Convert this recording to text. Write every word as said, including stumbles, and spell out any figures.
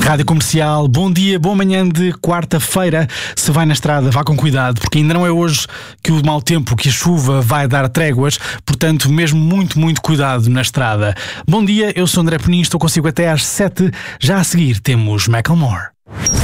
Rádio Comercial, bom dia, boa manhã de quarta-feira. Se vai na estrada, vá com cuidado, porque ainda não é hoje que o mau tempo, que a chuva vai dar tréguas, portanto, mesmo muito, muito cuidado na estrada. Bom dia, eu sou André Penin, estou consigo até às sete. Já a seguir temos Macklemore.